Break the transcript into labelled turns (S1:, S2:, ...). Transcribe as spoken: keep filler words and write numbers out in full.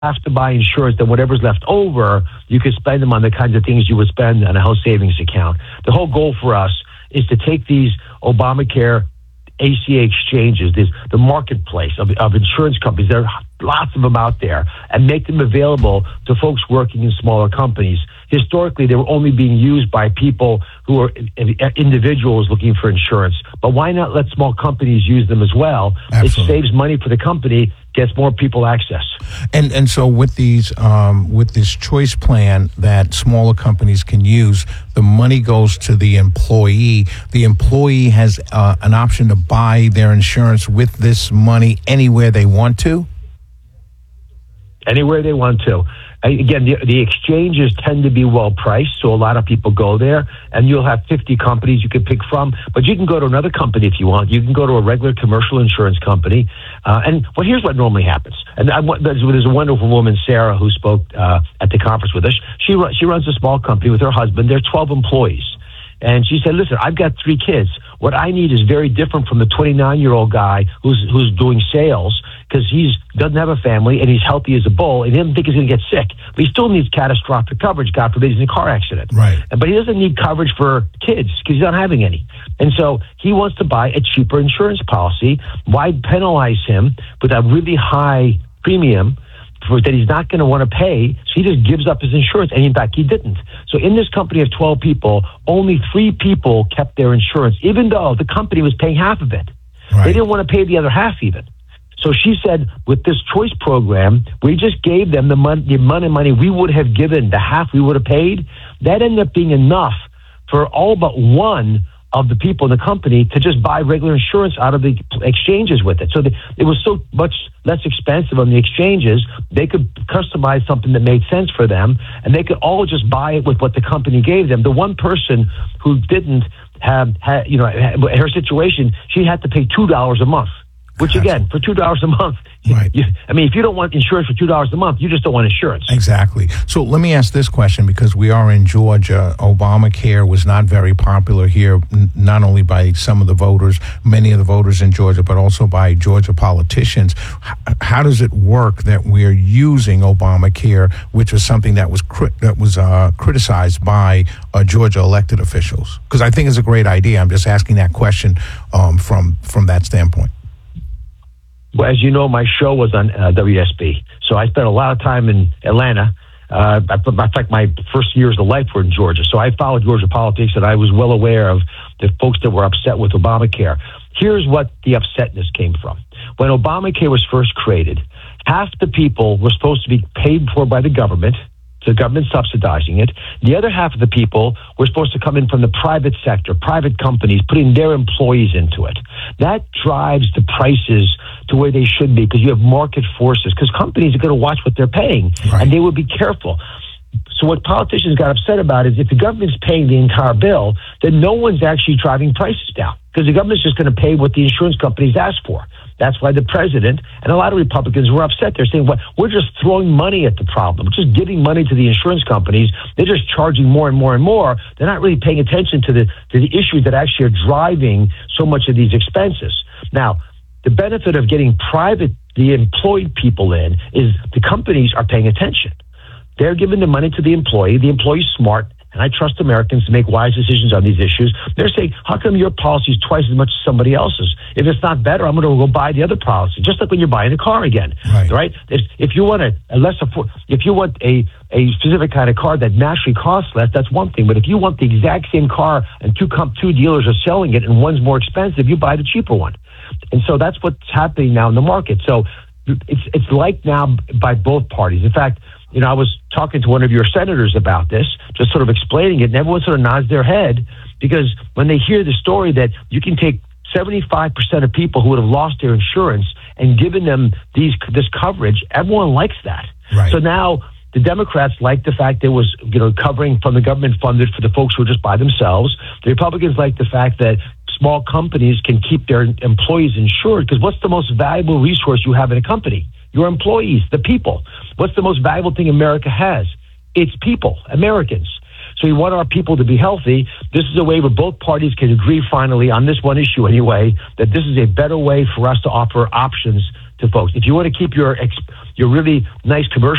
S1: have to buy insurance, then whatever's left over, you could spend them on the kinds of things you would spend on a health savings account. The whole goal for us is to take these Obamacare A C A exchanges, this, the marketplace of, of insurance companies, there are lots of them out there, and make them available to folks working in smaller companies. Historically, they were only being used by people who are individuals looking for insurance. But why not let small companies use them as well? Absolutely. It saves money for the company, gets more people access.
S2: And and so with these um, with this choice plan that smaller companies can use, the money goes to the employee. The employee has uh, an option to buy their insurance with this money anywhere they want to?
S1: Anywhere they want to. Again, the, the exchanges tend to be well priced, so a lot of people go there, and you'll have fifty companies you can pick from. But you can go to another company if you want. You can go to a regular commercial insurance company. Uh, and well, here's what normally happens. And I, there's a wonderful woman, Sarah, who spoke uh, at the conference with us. She she runs a small company with her husband. They're twelve employees. And she said, listen, I've got three kids. What I need is very different from the twenty-nine-year-old guy who's who's doing sales, because he's doesn't have a family and he's healthy as a bull and he doesn't think he's going to get sick. But he still needs catastrophic coverage. God forbid he's in a car accident.
S2: Right.
S1: But he doesn't need coverage for kids because he's not having any. And so he wants to buy a cheaper insurance policy. Why penalize him with a really high premium for that he's not going to want to pay? So he just gives up his insurance. And in fact, he didn't. So in this company of twelve people, only three people kept their insurance, even though the company was paying half of it. Right. They didn't want to pay the other half even. So she said, with this choice program, we just gave them the money, the amount of money we would have given, the half we would have paid. That ended up being enough for all but one of the people in the company to just buy regular insurance out of the exchanges with it. So the, it was so much less expensive on the exchanges, they could customize something that made sense for them, and they could all just buy it with what the company gave them. The one person who didn't have, had, you know, her situation, she had to pay two dollars a month. Which, again, for two dollars a month,
S2: right.
S1: you, I mean, if you don't want insurance for two dollars a month, you just don't want insurance.
S2: Exactly. So let me ask this question, because we are in Georgia. Obamacare was not very popular here, n- not only by some of the voters, many of the voters in Georgia, but also by Georgia politicians. H- how does it work that we're using Obamacare, which was something that was cri- that was uh, criticized by uh, Georgia elected officials? Because I think it's a great idea. I'm just asking that question um, from from that standpoint.
S1: Well, as you know, my show was on uh, W S B, so I spent a lot of time in Atlanta. Uh, in fact, my first years of life were in Georgia, so I followed Georgia politics, and I was well aware of the folks that were upset with Obamacare. Here's what the upsetness came from. When Obamacare was first created, half the people were supposed to be paid for by the government, so the government subsidizing it. The other half of the people were supposed to come in from the private sector, private companies, putting their employees into it. That drives the prices to where they should be, because you have market forces, because companies are going to watch what they're paying, right. And they will be careful. So what politicians got upset about is if the government's paying the entire bill, then no one's actually driving prices down, because the government's just going to pay what the insurance companies ask for. That's why the president and a lot of Republicans were upset. They're saying, well, we're just throwing money at the problem. We're just giving money to the insurance companies. They're just charging more and more and more. They're not really paying attention to the to the issues that actually are driving so much of these expenses. Now, the benefit of getting private, the employed people in, is the companies are paying attention. They're giving the money to the employee. The employee's smart, and I trust Americans to make wise decisions on these issues. They're saying, how come your policy is twice as much as somebody else's? If it's not better, I'm going to go buy the other policy, just like when you're buying a car again,
S2: right?
S1: right? If, if you want a, a less afford, if you want a, a specific kind of car that naturally costs less, that's one thing. But if you want the exact same car and two comp, two dealers are selling it and one's more expensive, you buy the cheaper one. And so that's what's happening now in the market. So it's it's liked now by both parties. In fact, you know, I was talking to one of your senators about this, just sort of explaining it, and everyone sort of nods their head, because when they hear the story that you can take seventy-five percent of people who would have lost their insurance and given them these this coverage, everyone likes that.
S2: Right.
S1: So now the Democrats like the fact there was, you know, covering from the government funded for the folks who are just by themselves. The Republicans like the fact that small companies can keep their employees insured, because what's the most valuable resource you have in a company? Your employees, the people. What's the most valuable thing America has? It's people, Americans. So we want our people to be healthy. This is a way where both parties can agree finally on this one issue anyway, that this is a better way for us to offer options to folks. If you want to keep your ex, your really nice commercial